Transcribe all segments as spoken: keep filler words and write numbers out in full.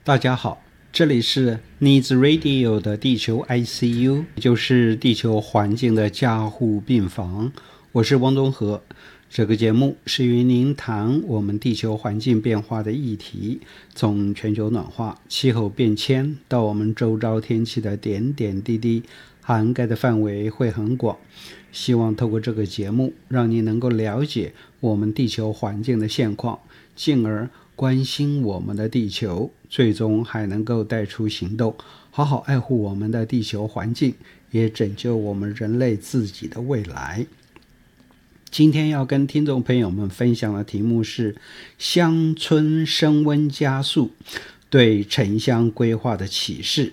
大家好，这里是 Needs Radio 的地球 I C U， 也就是地球环境的加护病房。我是汪东和。这个节目是与您谈我们地球环境变化的议题，从全球暖化、气候变迁到我们周遭天气的点点滴滴，涵盖的范围会很广。希望透过这个节目，让您能够了解我们地球环境的现况，进而关心我们的地球，最终还能够带出行动，好好爱护我们的地球环境，也拯救我们人类自己的未来。今天要跟听众朋友们分享的题目是乡村升温加速对城乡规划的启示。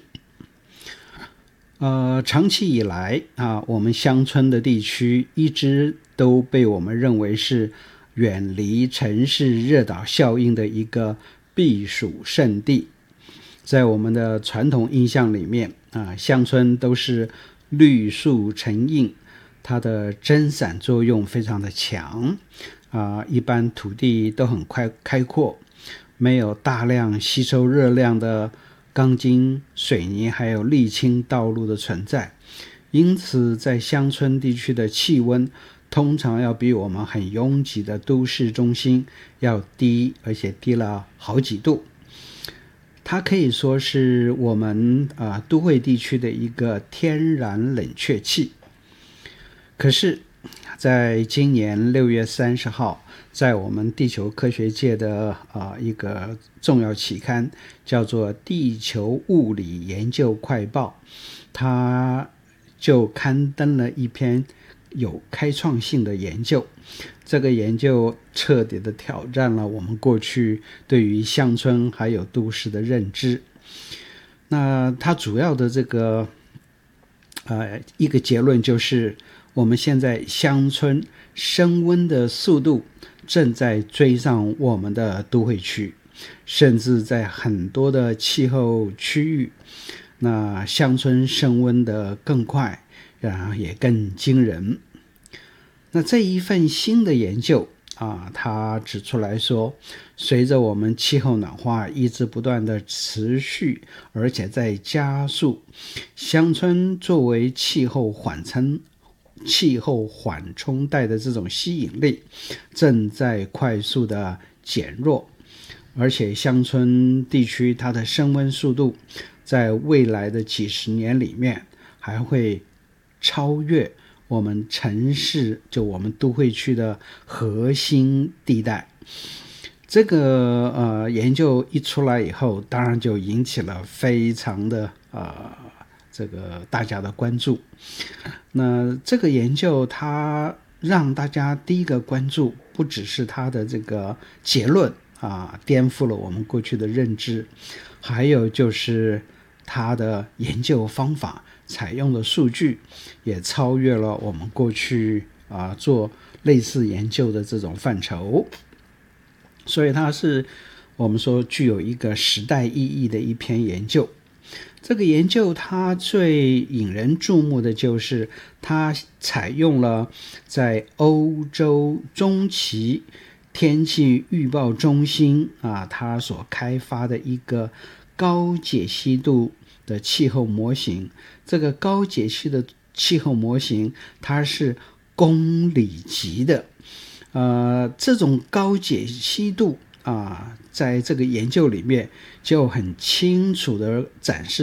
呃，长期以来啊，我们乡村的地区一直都被我们认为是远离城市热岛效应的一个避暑胜地。在我们的传统印象里面啊，乡村都是绿树成荫，它的蒸散作用非常的强啊，一般土地都很快开阔，没有大量吸收热量的钢筋、水泥还有沥青道路的存在，因此在乡村地区的气温通常要比我们很拥挤的都市中心要低，而且低了好几度。它可以说是我们、呃、都会地区的一个天然冷却器。可是在今年六月三十号，在我们地球科学界的、呃、一个重要期刊叫做《地球物理研究快报》，它就刊登了一篇有开创性的研究。这个研究彻底的挑战了我们过去对于乡村还有都市的认知。那它主要的这个呃一个结论就是，我们现在乡村升温的速度正在追上我们的都会区，甚至在很多的气候区域，那乡村升温的更快，然后也更惊人。那这一份新的研究啊，它指出来说，随着我们气候暖化一直不断的持续，而且在加速，乡村作为气候缓冲气候缓冲带的这种吸引力正在快速的减弱，而且乡村地区它的升温速度在未来的几十年里面还会超越我们城市，就我们都会区的核心地带。这个呃研究一出来以后，当然就引起了非常的呃这个大家的关注。那这个研究它让大家第一个关注，不只是它的这个结论啊，颠覆了我们过去的认知，还有就是它的研究方法采用的数据也超越了我们过去啊做类似研究的这种范畴，所以它是我们说具有一个时代意义的一篇研究。这个研究它最引人注目的就是它采用了在欧洲中期天气预报中心啊，它所开发的一个高解析度的气候模型。这个高解析的气候模型它是公里级的，呃，这种高解析度啊，在这个研究里面就很清楚的展示